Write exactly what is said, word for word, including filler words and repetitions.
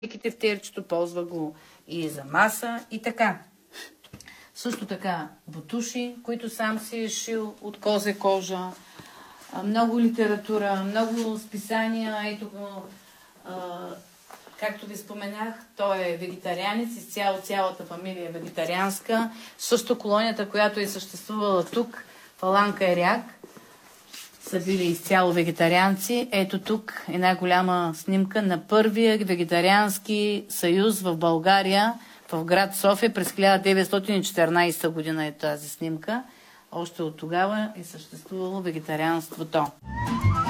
тефтерчето, ползва го и за маса и така. Също така бутуши, които сам си е шил от козе кожа, много литература, много списания. Ето го, а, както ви споменах, той е вегетарианец, изцяло цялата фамилия е вегетарианска. Също колонията, която е съществувала тук, Паланка и Ряг, са били изцяло вегетарианци. Ето тук една голяма снимка на първия вегетариански съюз в България, в град София през хиляда деветстотин и четиринадесета година е тази снимка. Още от тогава е съществувало вегетарианството.